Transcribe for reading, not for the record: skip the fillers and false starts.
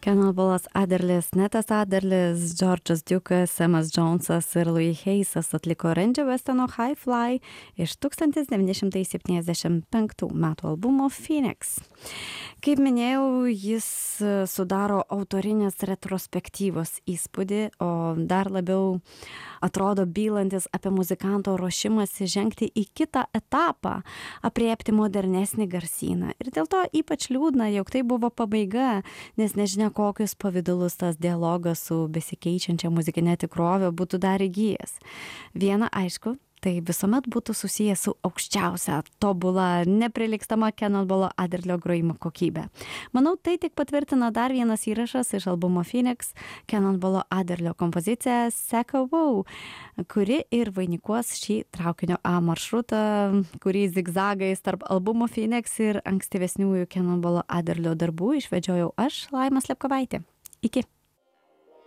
Cannonballas Adderley's, Netas Adderleys, George'as Dukas, Samas Jonesas ir Louis Hayesas atliko Randy Westono High Fly iš 1975 metų albumo Phoenix. Kaip minėjau, jis sudaro autorinės retrospektyvos įspūdį, o dar labiau atrodo bylantis apie muzikanto ruošimąsi žengti į kitą etapą, apriepti modernesnį garsyną. Ir dėl to ypač liūdna, jog tai buvo pabaiga, nes nežinia, kokius pavydalus tas dialogas su besikeičiančia muzikinė tikrovė būtų dar įgyjęs. Viena aišku, tai visuomet būtų susijęs su aukščiausia, tobula, neprilygstama Cannonballo Adderlio grojimo kokybė. Manau, tai tik patvirtina dar vienas įrašas iš albumo Phoenix, Cannonballo Adderlio kompozicija Seka Wow, kuri ir vainikuos šį traukinio A maršrutą, kurį zigzagais tarp albumo Phoenix ir ankstyvesniųjų Cannonballo Adderlio darbų išvedžiojau aš, Laima Slepkovaitė. Iki.